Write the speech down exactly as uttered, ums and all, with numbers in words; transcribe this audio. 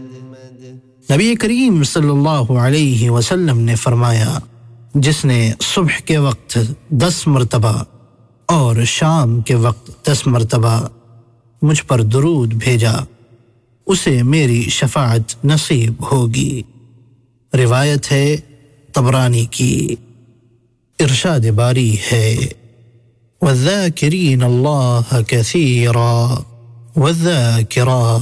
नबी करीम सल्लल्लाहु अलैहि वसल्लम ने फरमाया, जिसने सुबह के वक्त दस मरतबा और शाम के वक्त दस मरतबा मुझ पर दुरूद भेजा, उसे मेरी शफाअत नसीब होगी। रिवायत है तबरानी की। इरशाद बारी है, वज़्ज़ाकिरीन अल्लाह कसीरा वज़्ज़ाकिरात।